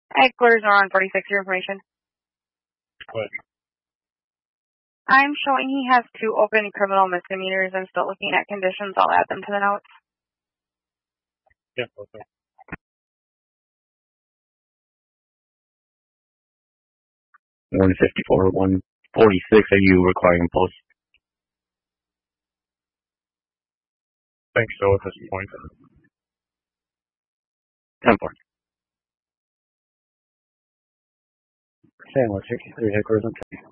Headquarters are on 46, your information. What? I'm showing he has 2 open criminal misdemeanors. I'm still looking at conditions. I'll add them to the notes. Yeah, okay. 154, 146, are you requiring post? I think so at this point. 10-4. San Luis 63 headquarters on